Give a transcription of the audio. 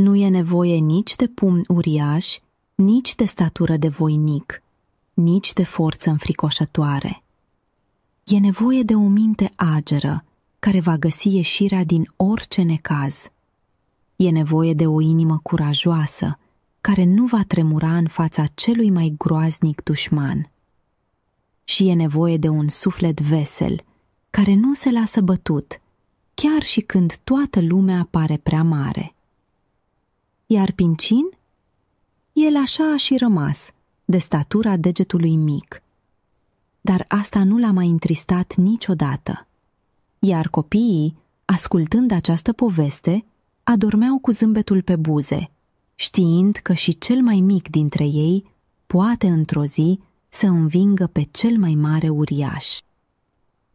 Nu e nevoie nici de pumni uriași, nici de statură de voinic, nici de forță înfricoșătoare. E nevoie de o minte ageră, care va găsi ieșirea din orice necaz. E nevoie de o inimă curajoasă, care nu va tremura în fața celui mai groaznic dușman. Și e nevoie de un suflet vesel, care nu se lasă bătut, chiar și când toată lumea pare prea mare. Iar Pincin? El așa a și rămas, de statura degetului mic. Dar asta nu l-a mai întristat niciodată. Iar copiii, ascultând această poveste, adormeau cu zâmbetul pe buze, știind că și cel mai mic dintre ei poate într-o zi să învingă pe cel mai mare uriaș.